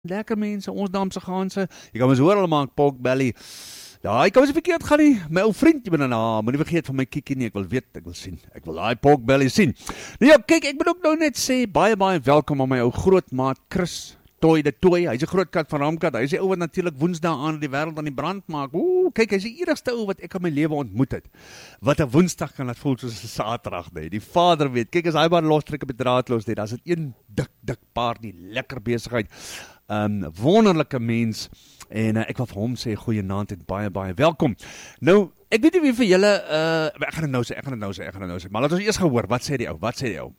Lekker mense, ons Damse Ganse. Jy kan ons hoor hulle maak pork belly. Ja, ek kan ons verkeerd gaan nie. My ou vriend, jy ben nou, moenie vergeet van my kiekie nie. Ek wil weet, ek wil sien. Ek wil daai pork belly sien. Nou ja, kyk, ek moet ook nou net sê, baie welkom aan my ou groot maat Chris Toy de Toy. Hy's 'n groot kat van Ramkat. Hy's die ou wat natuurlik Woensdae aan die wêreld aan die brand maak. Kyk, hy's die enigste ou wat ek in my lewe ontmoet het. Wat 'n Woensdag kan laat voel soos 'n Saterdag, nee. Die vader weet. Kyk, as hy maar lostrek op die draad los net, dan is dit een dik paard nie, lekker besigheid. Wonderlike mens en ek wil vir hom sê goeienaand en baie welkom. Nou, ek weet nie wie vir julle ek gaan dit nou sê, maar laat ons eers gehoor, wat sê die ou?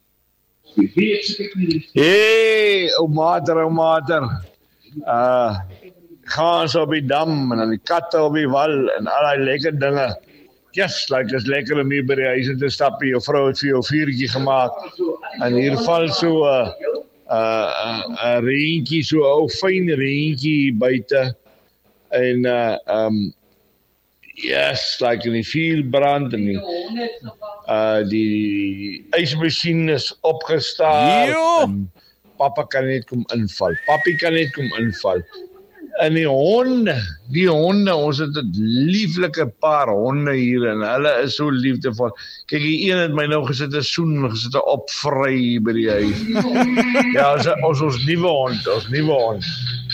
Hey, ou mater. Gaan ons op die dam en dan die katte op die wal en al die lekker dinge. Yes, like is lekker om hier by die huis in te stap. Jou vrou het vir jou vuurtjie gemaak. En hier val so 'n reentjie, so 'n ou fyn reentjie buite. En yes, like in die vuur brand en die ysmasjien is opgestaar. En Papi kan net kom inval. En die honde, ons het 'n lieflike paar honde hier en hulle is so liefdevol. Kyk, die een het my nou gesit 'n soen, gesit 'n opvry by die huis. Ja, ons nuwe hond.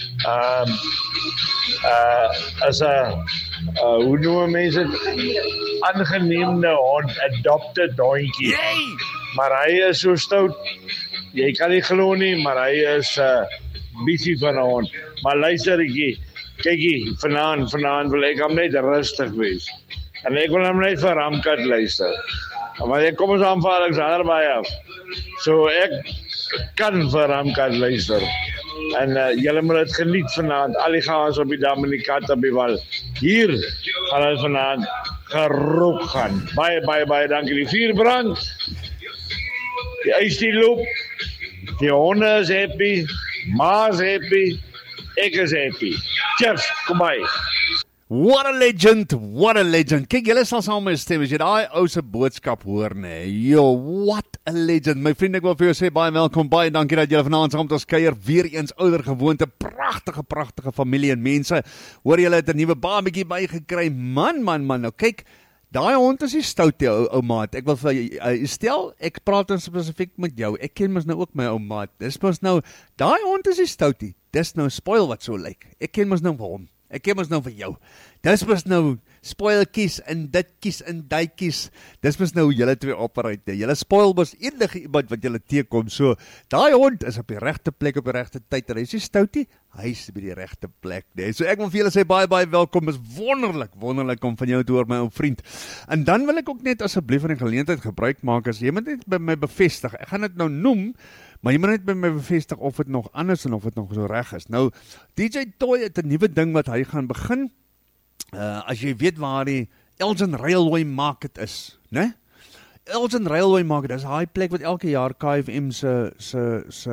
As 'n hoe noem mense dit? Aangeneemde hond, adopted hondjie. Maar hy is so stout. Jy kan nie glo nie, maar hy is bietjie van 'n hond. Maar luister ekie, kykie, vanaand wil ek hom net rustig wees. En ek wil hom net vir Ramkat luister. Maar ek kom ons aanval Alexander Baie. So ek kan vir Ramkat luister. En julle moet dit geniet vanaand. Al die gaans op die dam en die kat op die wal. Hier gaan hulle vanaand gerook gaan. Baie dankie. Die vuur brand. Die ys die loop. Die honde is happy. Ma is happy. Ek is happy. Cheers, kom by. What a legend. Kyk, julle sal saam met my stem as jy daai ou se boodskap hoor, nee. Yo, what a legend. My vriend, ek wil vir jou sê baie welkom, baie dankie dat julle vanaand saam met ons kuier. Weer eens ouer gewoonte, pragtige familie en mense. Hoor julle het 'n nuwe babatjie bygekry. Man. Nou kyk, daai hond is nie stout, ou maat. Ek wil vir stel, ek praat dan spesifiek met jou. Ek ken mos nou ook my ou maat. Dis mos nou, daai hond is nie stout nie. Dis nou spoil wat so lyk. Ek ken mos nou vir hom. Ek ken mos nou vir jou. Dis mos nou spoilkies en ditkies en duitjies. Dis mos nou julle twee operate. Julle spoil mos enige iemand wat julle teekom. So, daai hond is op die regte plek op die regte tyd. Hy is nie stout nie. Hy is by die regte plek, nee. So ek wil vir julle sê baie welkom. Is wonderlik om van jou te hoor, my ou vriend. En dan wil ek ook net asseblief van die geleentheid gebruik maak as jy moet net by my bevestig. Ek gaan dit nou noem, maar jy moet net by my bevestig of dit nog anders en of dit nog so reg is. Nou, DJ Toy het 'n nuwe ding wat hy gaan begin. As jy weet waar die Elgin Railway Market is, né? Elgin Railway Market, dis daai plek wat elke jaar KFM se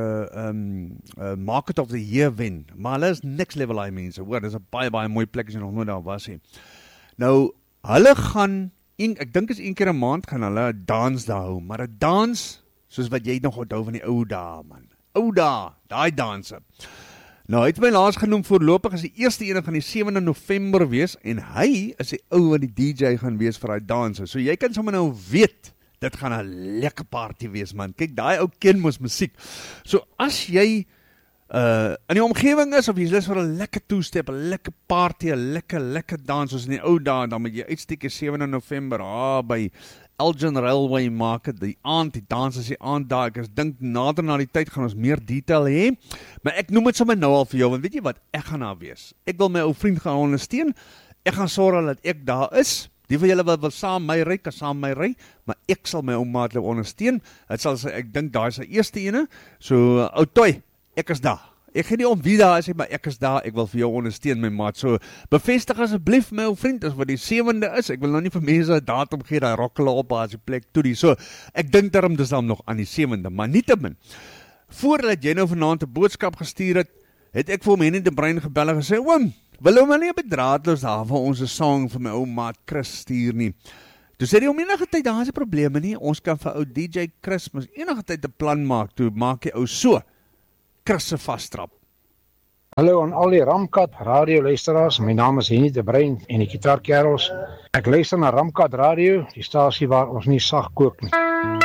Market of the Year wen. Maar hulle is niks level daai mense. Hoor, dis 'n baie mooi plek as jy nog nooit daar was nie. Nou, hulle gaan ek dink is een keer 'n maand gaan hulle 'n dans daar hou, maar 'n dans soos wat jy nog onthou van die ou dae, man. Ou dae, daai danse. Nou, hy het my laas genoem voorlopig as die eerste ene gaan die 7de November wees en hy is die ou wat die DJ gaan wees vir daai danse. So jy kan sommer nou weet, dit gaan 'n lekker party wees, man. Kyk, daai ou ken mos musiek. So as jy in die omgewing is of jy is vir 'n lekker toestep, 'n lekker party, 'n lekker dans soos in die ou dae, dan moet jy uitsteek 7de November by Elgin Railway Market, die dans is die aand daar. Ek dink nader na die tyd gaan ons meer detail hê, maar ek noem dit sommer nou al vir jou, want weet jy wat, ek gaan daar wees. Ek wil my ou vriend gaan ondersteun, ek gaan sorg dat ek daar is. Die van julle wat wil saam my ry, kan saam my ry, maar ek sal my ou maat ondersteun. Dit sal ek dink daai is die eerste ene. So, ou Toy, ek is daar. Ek gee nie om wie daar is, maar ek is daar, ek wil vir jou ondersteun, my maat. So, bevestig asseblief my ou vriend, as wat die 7de is, ek wil nou nie vir mense 'n datum gee, daar rok hulle op as die plek toe die. So, ek dink daarom dis dan nog aan die 7de, maar nietemin, voordat jy nou vanaand 'n boodskap gestuur het ek vir hom in die brein gebel en gesê, oom, wil hom nie op die draadloos daar vir ons 'n song vir my ou maat Chris stuur nie. Toe sê hy, om enige tyd, daar is 'n probleme nie, ons kan vir ou DJ Chris enige tyd 'n plan maak, toe maak hy ou so, Chris se vastrap. Hallo aan al die Ramkat radio luisteraars. My naam is Henny de Bruin en die Gitaarkerels. Ek luister na Ramkat Radio, die stasie waar ons nie sag kook nie.